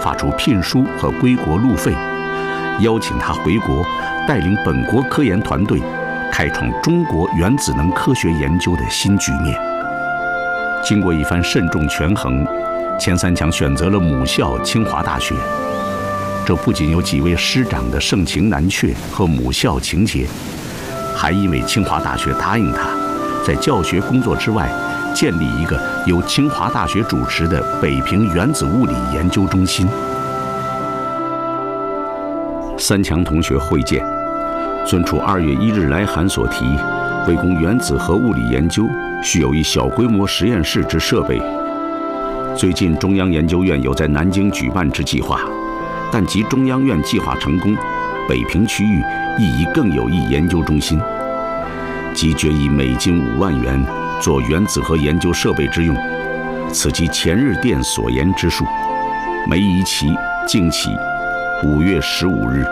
发出聘书和归国路费，邀请他回国，带领本国科研团队，开创中国原子能科学研究的新局面。经过一番慎重权衡，钱三强选择了母校清华大学。这不仅有几位师长的盛情难却和母校情结，还因为清华大学答应他，在教学工作之外，建立一个由清华大学主持的北平原子物理研究中心。三强同学会见，尊处2月1日来函所提，为供原子核物理研究，需有一小规模实验室之设备。最近中央研究院有在南京举办之计划，但即中央院计划成功，北平区域亦宜更有一研究中心，即决议每金5万元做原子核研究设备之用，此即前日电所言之数。梅贻琦敬启5月15日。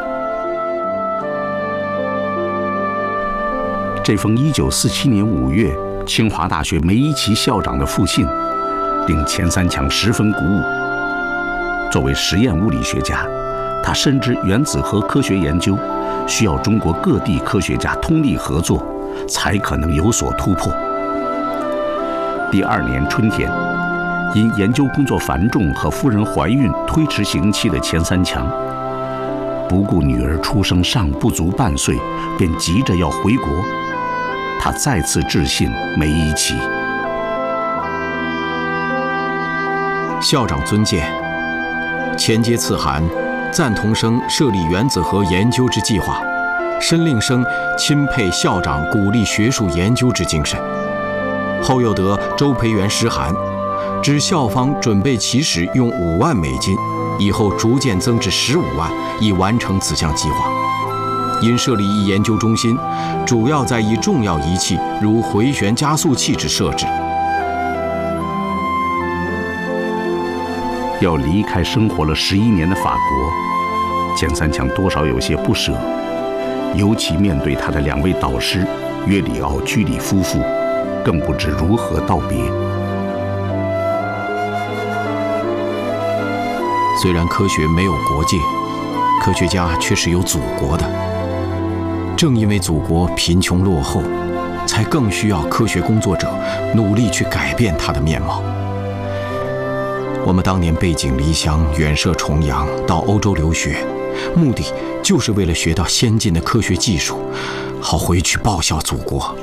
这封1947年5月清华大学梅贻琦校长的复信，令钱三强十分鼓舞。作为实验物理学家，他深知原子核科学研究需要中国各地科学家通力合作，才可能有所突破。第2年春天，因研究工作繁重和夫人怀孕推迟刑期的钱三强，不顾女儿出生尚不足半岁，便急着要回国。他再次致信梅贻琦： 校长尊鉴，前接赐函，赞同生设立原子核研究之计划，申令生钦佩校长鼓励学术研究之精神。后又得周培源诗函，指校方准备起始用5万美金，以后逐渐增至15万，以完成此项计划。因设立一研究中心，主要在以重要仪器如回旋加速器之设置。 要离开生活了11年的法国，钱三强多少有些不舍，尤其面对他的2位导师约里奥、居里夫妇，更不知如何道别。 虽然科学没有国界，科学家却是有祖国的。正因为祖国贫穷落后，才更需要科学工作者努力去改变它的面貌。我们当年背井离乡，远涉重洋，到欧洲留学，目的就是为了学到先进的科学技术，好回去报效祖国。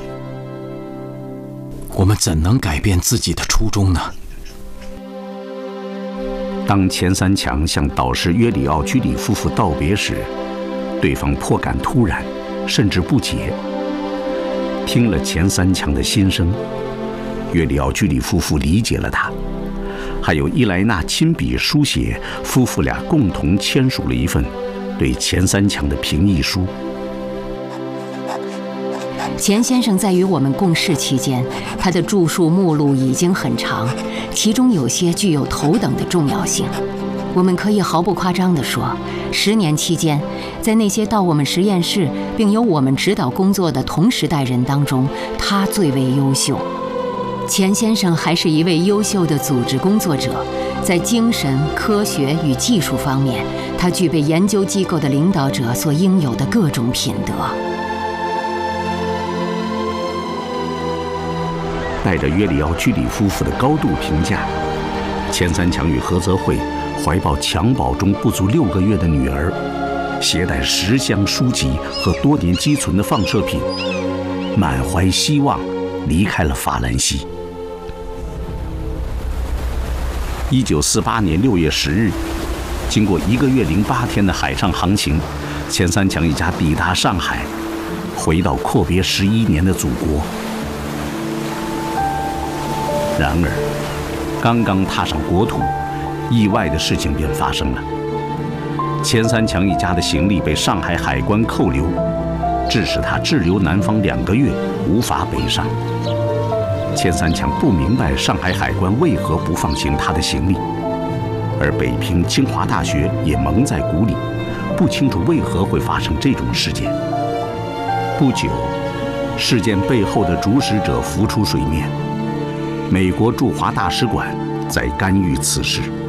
我们怎能改变自己的初衷呢？ 当钱三强向导师约里奥、居里夫妇道别时，对方颇感突然，甚至不解。听了钱三强的心声，约里奥、居里夫妇理解了他，还有伊莱娜亲笔书写，夫妇俩共同签署了一份对钱三强的评议书。 钱先生在与我们共事期间，他的著述目录已经很长，其中有些具有头等的重要性。我们可以毫不夸张地说，10年期间，在那些到我们实验室并由我们指导工作的同时代人当中，他最为优秀。钱先生还是一位优秀的组织工作者，在精神、科学与技术方面，他具备研究机构的领导者所应有的各种品德。 带着约里奥、居里夫妇的高度评价，钱三强与何泽慧怀抱襁褓中不足6个月的女儿，携带10箱书籍和多年积存的放射品，满怀希望离开了法兰西。1948年6月10日，经过1个月08天的海上航行，钱三强一家抵达上海，回到阔别11年的祖国。然而，刚刚踏上国土，意外的事情便发生了。钱三强一家的行李被上海海关扣留，致使他滞留南方2个月，无法北上。钱三强不明白上海海关为何不放行他的行李，而北平清华大学也蒙在鼓里，不清楚为何会发生这种事件。不久，事件背后的主使者浮出水面。美国驻华大使馆在干预此事。